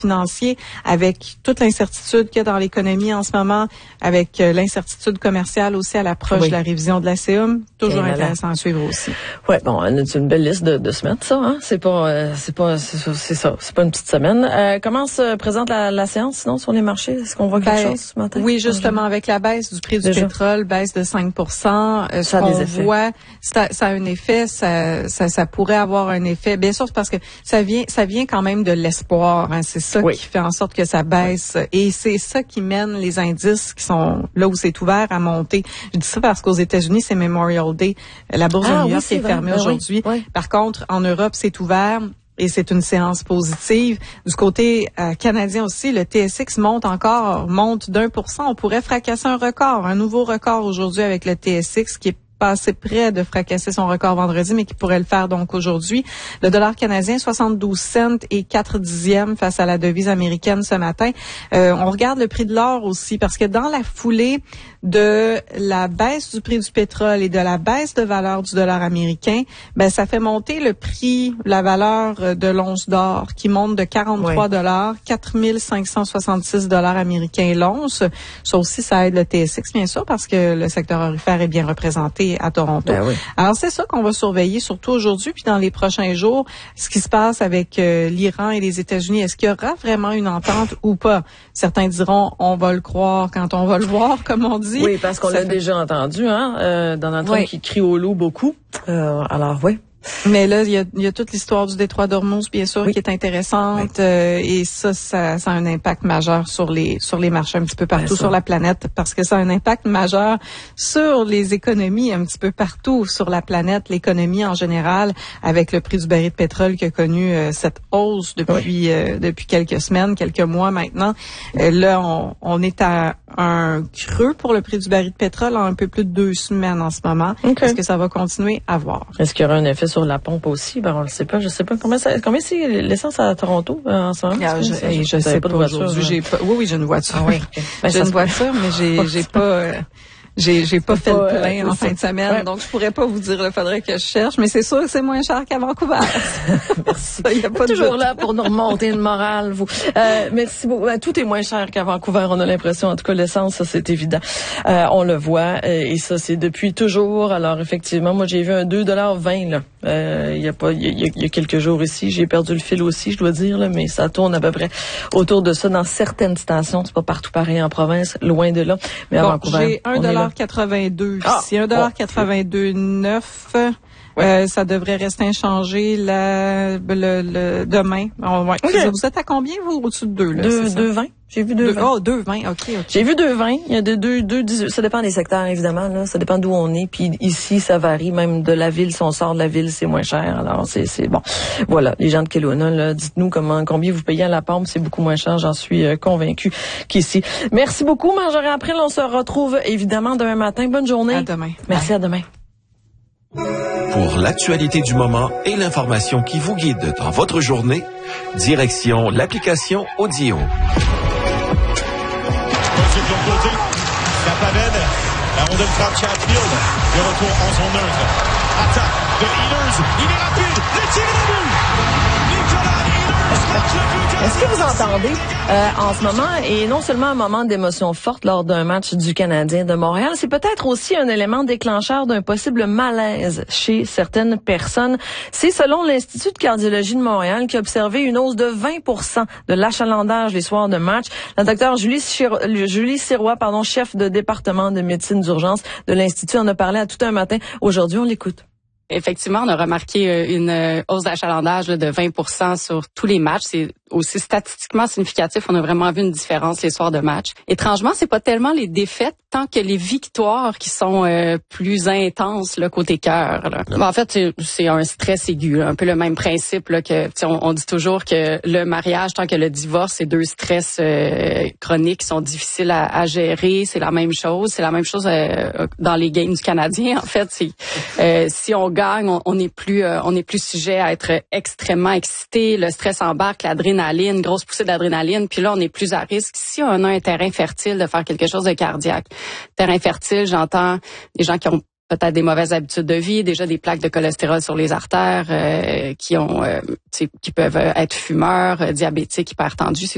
financiers, avec toute l'incertitude qu'il y a dans l'économie en ce moment, avec l'incertitude commerciale aussi à l'approche de la révision de la CEUM. Toujours intéressant à suivre aussi. Ouais, bon, c'est une belle liste de semaines, ça, hein? C'est ça. C'est pas une petite semaine. Comment se présente la séance, sinon, sur les marchés? Est-ce qu'on voit quelque chose ce matin? Oui, justement, avec la baisse du prix du pétrole, baisse de 5%, ça a des effets. Voit, ça a un effet, ça pourrait avoir un effet. Bien sûr, c'est parce que ça vient quand même de l'espoir, hein. C'est ça qui fait en sorte que ça baisse. Et c'est ça qui mène les indices qui sont là où c'est ouvert à monter. Je dis ça parce qu'aux États-Unis, c'est Memorial Day. La bourse de New York est fermée aujourd'hui. Oui. Par contre, en Europe, c'est ouvert. Et c'est une séance positive. Du côté canadien aussi, le TSX monte d'1%. On pourrait fracasser un nouveau record aujourd'hui avec le TSX qui est passé près de fracasser son record vendredi, mais qui pourrait le faire donc aujourd'hui. Le dollar canadien, 72 cents et 4 dixièmes face à la devise américaine ce matin. On regarde le prix de l'or aussi, parce que dans la foulée de la baisse du prix du pétrole et de la baisse de valeur du dollar américain, ça fait monter le prix, la valeur de l'once d'or, qui monte de 43 $, 4 566 $ américains l'once. Ça aussi, ça aide le TSX, bien sûr, parce que le secteur aurifère est bien représenté à Toronto. Alors, c'est ça qu'on va surveiller, surtout aujourd'hui, puis dans les prochains jours, ce qui se passe avec l'Iran et les États-Unis. Est-ce qu'il y aura vraiment une entente ou pas? Certains diront, on va le croire quand on va le voir, comme on dit. Oui, parce qu'on l'a déjà entendu, Donald Trump qui crie au loup beaucoup. Alors, oui. Mais là, il y a toute l'histoire du détroit d'Ormuz, bien sûr, qui est intéressante, et ça a un impact majeur sur les marchés un petit peu partout sur la planète, parce que ça a un impact majeur sur les économies un petit peu partout sur la planète, l'économie en général, avec le prix du baril de pétrole qui a connu cette hausse depuis quelques semaines, quelques mois maintenant. Là, on est à un creux pour le prix du baril de pétrole en un peu plus de 2 semaines en ce moment. Est-ce que ça va continuer à voir? Est-ce qu'il y aura un effet sur la pompe aussi? On le sait pas. Je sais pas combien c'est l'essence à Toronto en ce moment? Je sais pas aujourd'hui. Oui, j'ai une voiture. J'ai une voiture, mais j'ai pas. J'ai pas fait le plein en fin de semaine, donc je pourrais pas vous dire. Il faudrait que je cherche, mais c'est sûr que c'est moins cher qu'à Vancouver. Merci. Il y a pas toujours là pour nous remonter le moral, vous. Merci beaucoup. Tout est moins cher qu'à Vancouver, on a l'impression. En tout cas, l'essence, ça c'est évident. On le voit, et ça c'est depuis toujours. Alors effectivement, moi j'ai vu un 2,20 $. Il y a quelques jours ici, j'ai perdu le fil aussi, je dois dire, là, mais ça tourne à peu près autour de ça dans certaines stations. C'est pas partout pareil en province, loin de là. Mais à Vancouver, j'ai $1,82 ici, $1,82,9. Ça devrait rester inchangé demain. Vous êtes à combien, vous, au-dessus de 2? 2,20. J'ai vu 2,20. 2,20, OK. J'ai vu 2,20. Il y a de 2,18. Ça dépend des secteurs, évidemment, là. Ça dépend d'où on est. Puis ici, ça varie même de la ville. Si on sort de la ville, c'est moins cher. Alors, c'est bon. Voilà. Les gens de Kelowna, là, dites-nous combien vous payez à la pompe. C'est beaucoup moins cher. J'en suis convaincue qu'ici. Merci beaucoup, Marjorie April. On se retrouve, évidemment, demain matin. Bonne journée. À demain. Merci, à demain. Pour l'actualité du moment et l'information qui vous guide dans votre journée, direction l'application Audio. La rondelle frappe Chatfield. De retour en son œuvre. Attaque de Ehlers. Il est rapide. Le tir est au but. Nicolas Ehlers marque le but. Est-ce que vous entendez en ce moment, et non seulement un moment d'émotion forte lors d'un match du Canadien de Montréal, c'est peut-être aussi un élément déclencheur d'un possible malaise chez certaines personnes. C'est selon l'Institut de cardiologie de Montréal qui a observé une hausse de 20% de l'achalandage les soirs de match. La docteure Julie Sirois, chef de département de médecine d'urgence de l'Institut, en a parlé à tout un matin. Aujourd'hui, on l'écoute. Effectivement, on a remarqué une hausse d'achalandage de 20% sur tous les matchs. C'est aussi statistiquement significatif. On a vraiment vu une différence les soirs de match. Étrangement, c'est pas tellement les défaites tant que les victoires qui sont plus intenses là, côté cœur. En fait, c'est un stress aigu. Là. Un peu le même principe là, que on dit toujours que le mariage, tant que le divorce, c'est 2 stress chroniques qui sont difficiles à gérer. C'est la même chose. C'est la même chose dans les games du Canadien. En fait, c'est si on gagne, on est plus sujet à être extrêmement excité. Le stress embarque, l'adrénaline, grosse poussée d'adrénaline. Puis là, on est plus à risque. Si on a un terrain fertile de faire quelque chose de cardiaque. Terrain fertile, j'entends des gens qui ont peut-être des mauvaises habitudes de vie, déjà des plaques de cholestérol sur les artères, qui peuvent être fumeurs, diabétiques, hypertendus. C'est